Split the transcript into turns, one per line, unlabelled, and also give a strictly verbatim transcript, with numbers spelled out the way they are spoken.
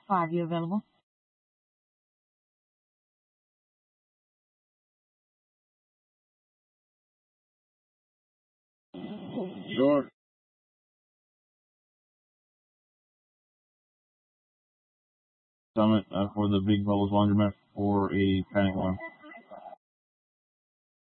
five, you available?
Sure. Summit uh, for the Big Bubbles Laundromat for a panic alarm.